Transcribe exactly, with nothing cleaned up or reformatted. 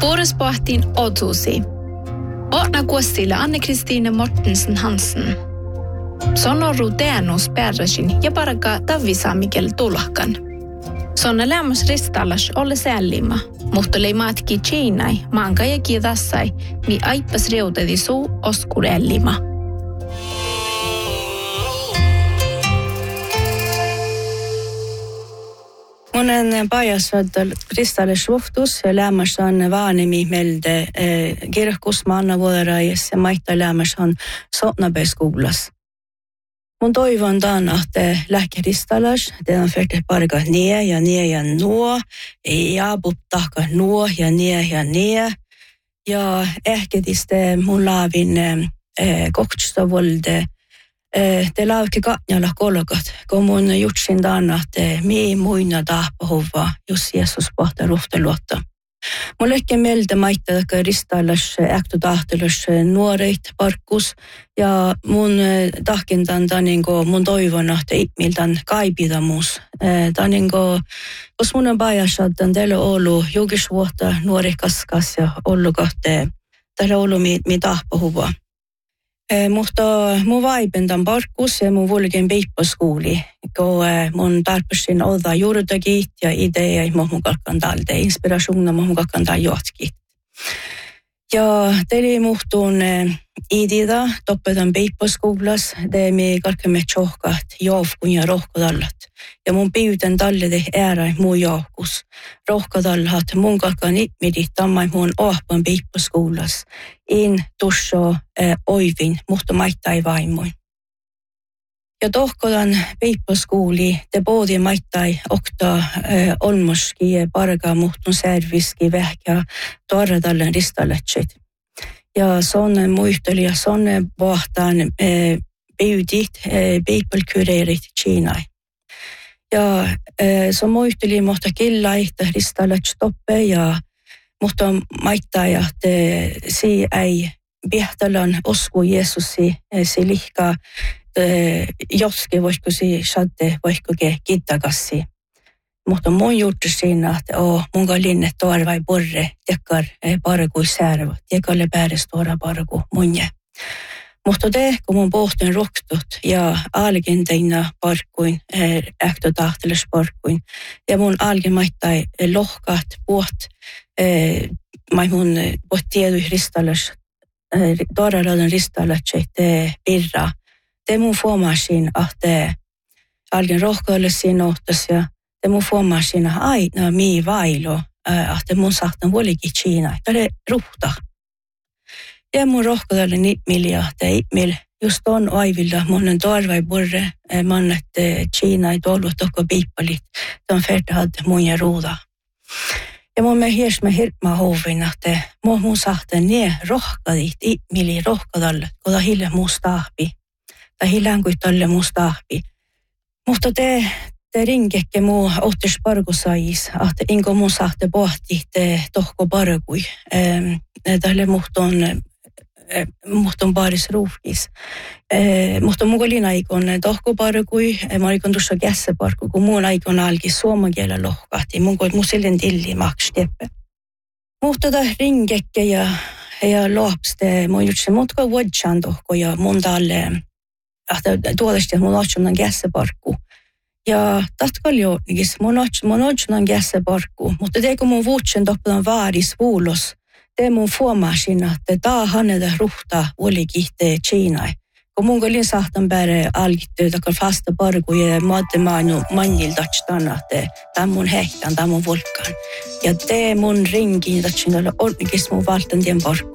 Vuorospahtiin otusi. Åtna kuostille Anne-Kristiine Mortensen Hansen. Sonoru teänus pärräsin ja paraka tavisa Mikkel Tulahkan. Sonna lämmäs ristallas olle sällima, mutta leimaatki tjeinai, manka ja kiidassai, mi aippas reutedi suu oskur ellima. Monen pajasradal kristallis vuhtus ja lämmäs on vaanimi melde eh, kirkus manna vuodarajassa ja maita lämmäs on sotnabeskolas. Mun toivon tämän, että lähkeristallas, teidän färdigt parka ner ja ner ja nuo, ja puttaka nuo ja ner ja ner. Ja ehkä tiste mun laavin eh, kokstavolde, eh, te laavke katjalla kolkat, kun mun jutsin tämän, että mii muina tahpahova, jos Jeesus pohtaa ruhteluotta. Mulla ehkä mieltä maittaa ristallas äkto tahtelus nuoreit parkkus ja mun tahkintan ta niinku mun toivon että miltän kaipidamus. Ta niinku jos mun on pajasattan teillä ollut jokis vuotta nuori kaskas ja ollut kahte teillä ollut mi, mi tahpahuva. Eh, mutta mun vaipentan parkkus ja mun vulken piipposkuuli, kun eh, mun tarpesin olla juurtakin ja ideja, mun kakkan talde, inspiraationa mun kakkan talde jotkin. Ja teille muhtuun eh, idida, toppetan piipposkuulas, det me kalkamme tjohkat, jaavkun ja rohkodallat. Ja mun pyytän tallede äärä muu jaavkus. Rohkodallat mun kakkan itmidit tammai mun oahpan piipposkuulas. In tusso eh, oivin, mutta maittai vaimoin. Ja tohkodan piipposkuuli, te boodi maittai okta eh, olmoski ja parga muhtun serviski vähkä torradallen ristalletsit. Ja sonne muisteli ja sonne vahtaan eh, pyytit, eh, piippelkureerit Kiinai. Ja eh, so muisteli mohta killaita ristalletsit toppe ja mutta maittaa, että si ei piehtalan osku Jeesusi, si lihka joski voisiko si sadde voisiko ke kittakassi. Mutta mun juttu siinä, että oo mun linne toarvai borre, tekkar parku särvä, tekalle päädes tuora parku munje. Mutta te, kun mun pohtin roktut ja algenteina parkkuin, ähtotahtelus parkkuin, ja mun algen maittai lohkat, puht, mä mun puht tiedui ristallas, toraradan ristallas, te pirra. Te mun fuomasin, että algen rohkaille siinä ohtas, ja te mun fuomasin, että aina mii vailo, että mun sahtan vuolikin Kiina, tälle ruhta. Ja mun rohkaille niitmilia, että itmil just on aivilla, mun on torvai borre, mannet Kiina ei tuollut tokko piippalit, tämän färtä hadde mun ja ruuda. Ja mun me hies me hirma hovin, että mun mun sahtan nie rohkadit, itmili rohkadalle, kun ta hille mun stahpi. Tai hillaan kuin tolle mun stahpi. Mutta te, te ringekke muu ottis parkusais, että inko mun sahte pohti te tohko parkui. Tälle muhton muhton paris ruuhkis. Mutta mun olin aikon tohko parkui, mä aikon tuossa kässä parku, kun mun aikon alki suomen kielen lohkahti. Mun koit mun silleen tilli maksteppe. Mutta ta ringekke ja, ja lohpste mun jutsi mutka vuodjan tohko ja mun talle, että tuolesti mun otsunan kässä parku. Ja tatkaljo, mun otsunan kässä parku, mutta teikö mun vuodjan tohkodan vaaris vuulos, te mun fuomasin, että taa hänellä ruhta olikin te Kiinai. Kun mun olin sahtan päälle alkittu, takar fasta parku ja maatte mainu manjiltatstan, että tämä mun hehtään, tämä mun vulkan. Ja te mun ringin, että siinä oli onnekis mun valtan tien parku.